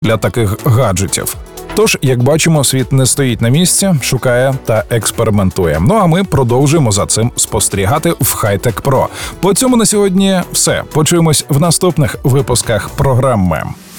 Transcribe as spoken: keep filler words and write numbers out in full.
для таких гаджетів. Тож, як бачимо, світ не стоїть на місці, шукає та експериментує. Ну а ми продовжуємо за цим спостерігати в Хай-Тек Про. По цьому на сьогодні все. Почуємось в наступних випусках програми.